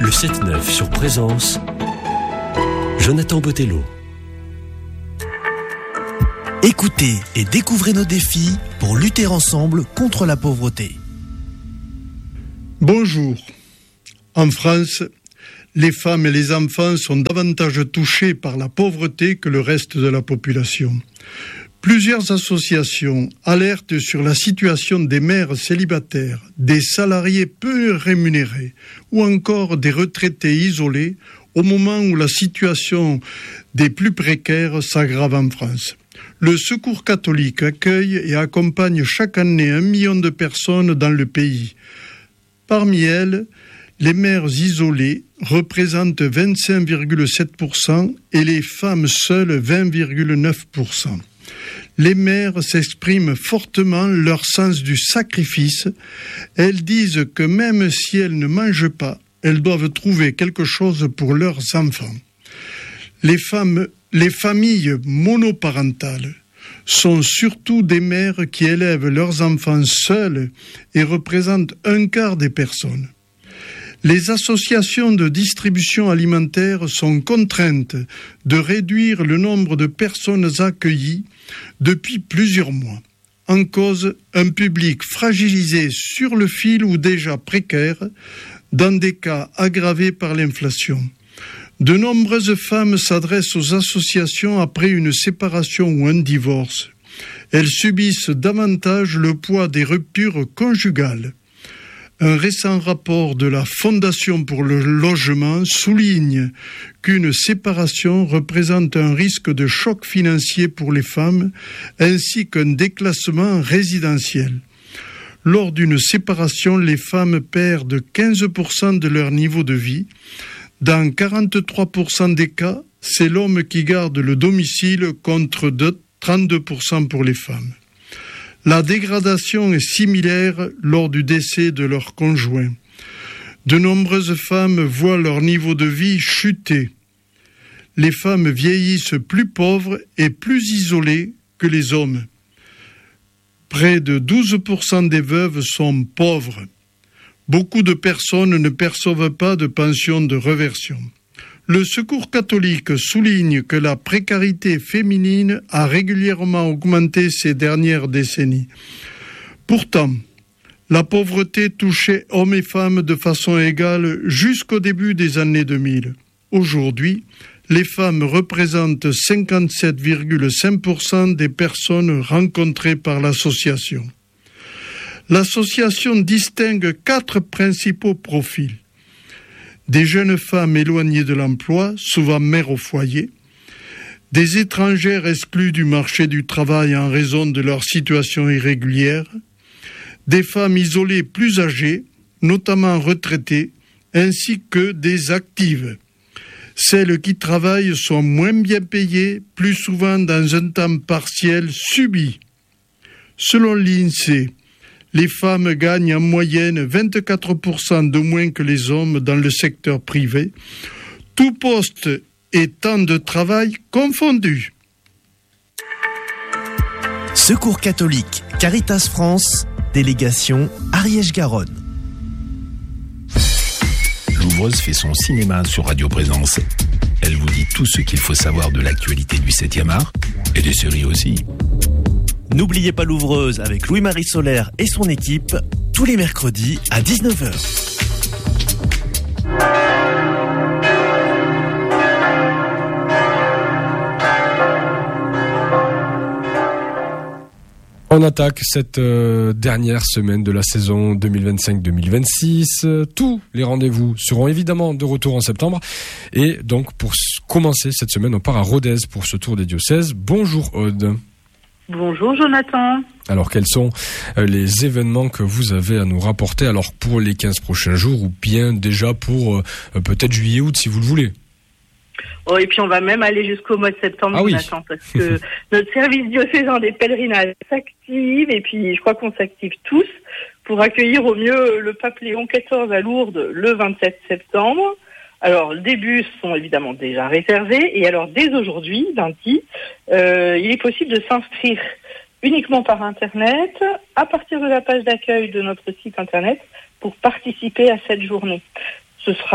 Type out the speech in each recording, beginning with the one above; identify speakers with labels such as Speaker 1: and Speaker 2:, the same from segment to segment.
Speaker 1: Le 7-9 sur Présence, Jonathan Botello.
Speaker 2: Écoutez et découvrez nos défis pour lutter ensemble contre la pauvreté.
Speaker 3: Bonjour. En France, les femmes et les enfants sont davantage touchés par la pauvreté que le reste de la population. Plusieurs associations alertent sur la situation des mères célibataires, des salariés peu rémunérés ou encore des retraités isolés au moment où la situation des plus précaires s'aggrave en France. Le Secours catholique accueille et accompagne chaque année 1 million de personnes dans le pays. Parmi elles, les mères isolées représentent 25,7% et les femmes seules 20,9%. Les mères s'expriment fortement leur sens du sacrifice. Elles disent que même si elles ne mangent pas, elles doivent trouver quelque chose pour leurs enfants. Les familles monoparentales sont surtout des mères qui élèvent leurs enfants seules et représentent un quart des personnes. Les associations de distribution alimentaire sont contraintes de réduire le nombre de personnes accueillies depuis plusieurs mois. En cause, un public fragilisé sur le fil ou déjà précaire, dans des cas aggravés par l'inflation. De nombreuses femmes s'adressent aux associations après une séparation ou un divorce. Elles subissent davantage le poids des ruptures conjugales. Un récent rapport de la Fondation pour le logement souligne qu'une séparation représente un risque de choc financier pour les femmes ainsi qu'un déclassement résidentiel. Lors d'une séparation, les femmes perdent 15% de leur niveau de vie. Dans 43% des cas, c'est l'homme qui garde le domicile contre 32% pour les femmes. La dégradation est similaire lors du décès de leur conjoint. De nombreuses femmes voient leur niveau de vie chuter. Les femmes vieillissent plus pauvres et plus isolées que les hommes. Près de 12% des veuves sont pauvres. Beaucoup de personnes ne perçoivent pas de pension de réversion. Le Secours catholique souligne que la précarité féminine a régulièrement augmenté ces dernières décennies. Pourtant, la pauvreté touchait hommes et femmes de façon égale jusqu'au début des années 2000. Aujourd'hui, les femmes représentent 57,5% des personnes rencontrées par l'association. L'association distingue 4 principaux profils. Des jeunes femmes éloignées de l'emploi, souvent mères au foyer, des étrangères exclues du marché du travail en raison de leur situation irrégulière, des femmes isolées plus âgées, notamment retraitées, ainsi que des actives. Celles qui travaillent sont moins bien payées, plus souvent dans un temps partiel subi. Selon l'INSEE, les femmes gagnent en moyenne 24% de moins que les hommes dans le secteur privé, tout poste et temps de travail confondus.
Speaker 2: Secours catholique, Caritas France, délégation Ariège-Garonne.
Speaker 4: Louvreuse fait son cinéma sur Radio Présence. Elle vous dit tout ce qu'il faut savoir de l'actualité du 7e art et des séries aussi.
Speaker 2: N'oubliez pas l'ouvreuse avec Louis-Marie Solaire et son équipe, tous les mercredis à 19h.
Speaker 5: On attaque cette dernière semaine de la saison 2025-2026. Tous les rendez-vous seront évidemment de retour en septembre. Et donc, pour commencer cette semaine, on part à Rodez pour ce tour des diocèses. Bonjour Aude.
Speaker 6: Bonjour Jonathan.
Speaker 5: Alors, quels sont les événements que vous avez à nous rapporter, alors pour les 15 prochains jours ou bien déjà pour peut-être juillet-août si vous le voulez?
Speaker 6: Oh, et puis on va même aller jusqu'au mois de septembre, Jonathan, parce que notre service diocésain des pèlerinages s'active, et puis je crois qu'on s'active tous pour accueillir au mieux le pape Léon XIV à Lourdes le 27 septembre. Alors, les bus sont évidemment déjà réservés, et alors dès aujourd'hui, lundi, il est possible de s'inscrire uniquement par Internet, à partir de la page d'accueil de notre site Internet, pour participer à cette journée. Ce sera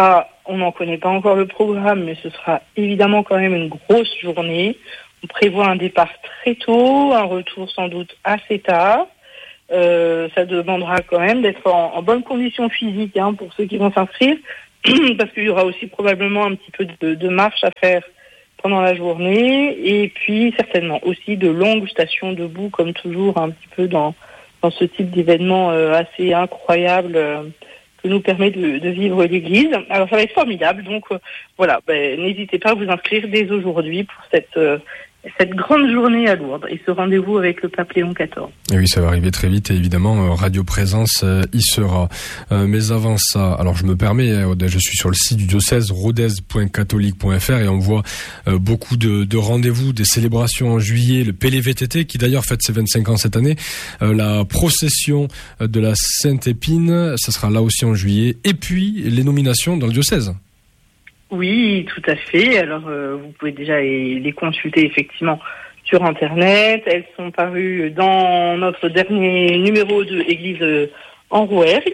Speaker 6: on n'en connaît pas encore le programme, mais ce sera évidemment quand même une grosse journée. On prévoit un départ très tôt, un retour sans doute assez tard. Ça demandera quand même d'être en bonne condition physique pour ceux qui vont s'inscrire, parce qu'il y aura aussi probablement un petit peu de marche à faire pendant la journée, et puis certainement aussi de longues stations debout, comme toujours un petit peu dans ce type d'événement assez incroyable que nous permet de vivre l'Église. Alors ça va être formidable, donc voilà, n'hésitez pas à vous inscrire dès aujourd'hui pour cette grande journée à Lourdes et ce rendez-vous avec le pape Léon XIV.
Speaker 5: Et oui, ça va arriver très vite et évidemment Radio Présence y sera. Mais avant ça, alors je me permets, je suis sur le site du diocèse rodez.catholique.fr et on voit beaucoup de rendez-vous, des célébrations en juillet, le PLVTT qui d'ailleurs fête ses 25 ans cette année, la procession de la Sainte Épine, ça sera là aussi en juillet, et puis les nominations dans le diocèse.
Speaker 6: Oui, tout à fait. Alors, vous pouvez déjà les consulter effectivement sur Internet. Elles sont parues dans notre dernier numéro de Église en Rouergue,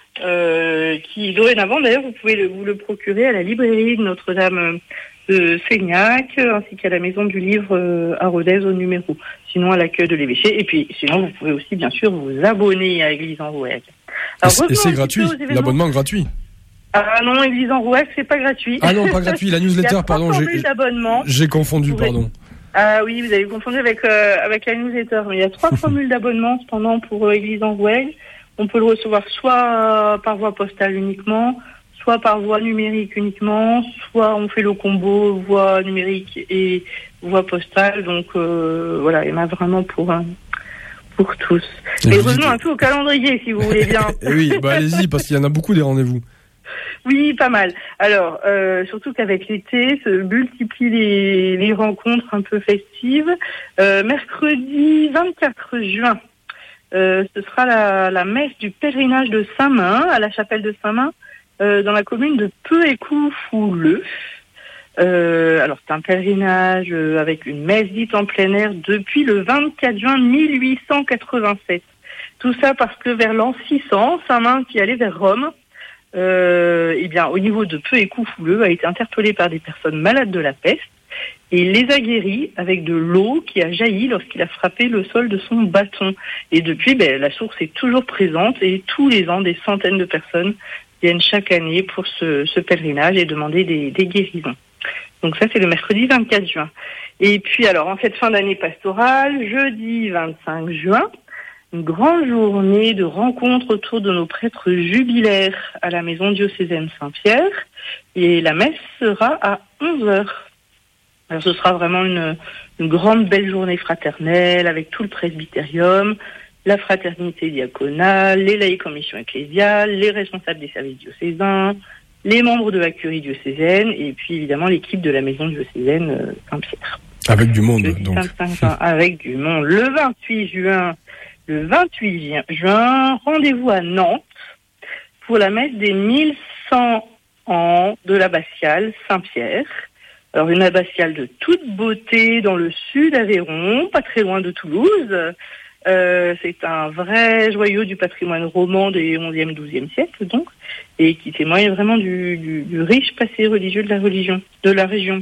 Speaker 6: qui dorénavant, d'ailleurs, vous pouvez vous le procurer à la librairie de Notre-Dame de Seignac, ainsi qu'à la Maison du Livre à Rodez au numéro. Sinon, à l'accueil de l'évêché. Et puis, sinon, vous pouvez aussi, bien sûr, vous abonner à Église en Rouergue.
Speaker 5: Et c'est gratuit, l'abonnement gratuit.
Speaker 6: Ah non, Église en Rouergue, c'est pas gratuit.
Speaker 5: Ah non, pas gratuit, la newsletter, pardon, j'ai confondu, pardon.
Speaker 6: Ah oui, vous avez confondu avec la newsletter. Mais il y a 3 formules d'abonnement, cependant, pour Église en Rouergue. On peut le recevoir soit par voie postale uniquement, soit par voie numérique uniquement, soit on fait le combo voie numérique et voie postale. Donc voilà, il y en a vraiment pour tous. Et revenons un peu au calendrier, si vous voulez bien.
Speaker 5: Oui, allez-y, parce qu'il y en a beaucoup des rendez-vous.
Speaker 6: Oui, pas mal. Alors, surtout qu'avec l'été, se multiplient les rencontres un peu festives. Mercredi 24 juin, ce sera la messe du pèlerinage de Saint-Main, à la chapelle de Saint-Main, dans la commune de Peu-Écouf-Fouleux. Alors, c'est un pèlerinage avec une messe dite en plein air depuis le 24 juin 1887. Tout ça parce que vers l'an 600, Saint-Main, qui allait vers Rome, au niveau de Peu-Écouf-Fouleux, a été interpellé par des personnes malades de la peste et il les a guéris avec de l'eau qui a jailli lorsqu'il a frappé le sol de son bâton. Et depuis, la source est toujours présente et tous les ans, des centaines de personnes viennent chaque année pour ce pèlerinage et demander des guérisons. Donc ça, c'est le mercredi 24 juin. Et puis alors, en cette fin d'année pastorale, jeudi 25 juin, une grande journée de rencontres autour de nos prêtres jubilaires à la maison diocésaine Saint-Pierre. Et la messe sera à 11h. Alors ce sera vraiment une grande belle journée fraternelle avec tout le presbytérium, la fraternité diaconale, les laïcs en mission ecclésiale, les responsables des services diocésains, les membres de la curie diocésaine et puis évidemment l'équipe de la maison diocésaine Saint-Pierre.
Speaker 5: Avec du monde, donc.
Speaker 6: Avec du monde. Le 28 juin, rendez-vous à Nantes pour la messe des 1100 ans de l'abbatiale Saint-Pierre. Alors une abbatiale de toute beauté dans le sud Aveyron, pas très loin de Toulouse. C'est un vrai joyau du patrimoine roman des 11e, 12e siècles, donc, et qui témoigne vraiment du riche passé religieux de la région.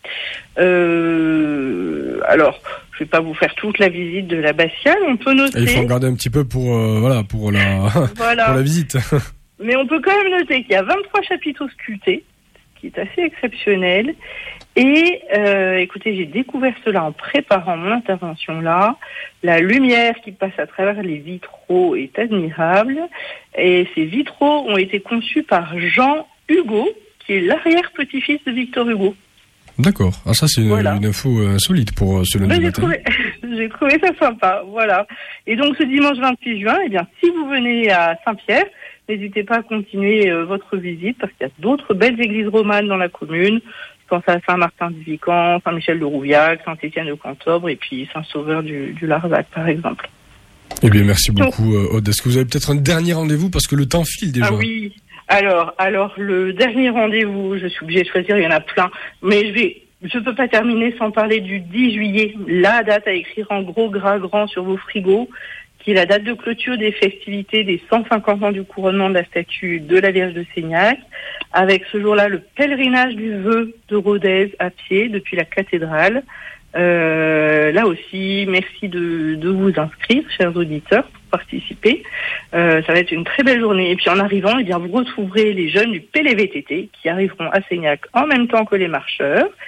Speaker 6: Alors, je vais pas vous faire toute la visite de l'abbatiale, on peut noter.
Speaker 5: Il faut regarder un petit peu pour la visite.
Speaker 6: Mais on peut quand même noter qu'il y a 23 chapiteaux sculptés, ce qui est assez exceptionnel. Et écoutez, j'ai découvert cela en préparant mon intervention là. La lumière qui passe à travers les vitraux est admirable. Et ces vitraux ont été conçus par Jean Hugo, qui est l'arrière-petit-fils de Victor Hugo.
Speaker 5: D'accord. Ah, ça, c'est une info insolite pour ce lundi matin.
Speaker 6: J'ai trouvé ça sympa. Voilà. Et donc, ce dimanche 28 juin, si vous venez à Saint-Pierre, n'hésitez pas à continuer votre visite parce qu'il y a d'autres belles églises romanes dans la commune. Je pense à Saint-Martin-du-Vican, Saint-Michel-de-Rouviac, Saint-Étienne-de-Cantobre et puis Saint-Sauveur du Larzac, par exemple.
Speaker 5: Eh bien, merci beaucoup, Aude. Est-ce que vous avez peut-être un dernier rendez-vous parce que le temps file déjà?
Speaker 6: Ah oui. Alors, le dernier rendez-vous, je suis obligée de choisir, il y en a plein, mais je peux pas terminer sans parler du 10 juillet, la date à écrire en gros gras grand sur vos frigos, qui est la date de clôture des festivités des 150 ans du couronnement de la statue de la Vierge de Seignac, avec ce jour-là le pèlerinage du vœu de Rodez à pied depuis la cathédrale. Là aussi, merci de vous inscrire, chers auditeurs, pour participer. Ça va être une très belle journée. Et puis en arrivant, eh bien, vous retrouverez les jeunes du PLVTT qui arriveront à Seignac en même temps que les marcheurs.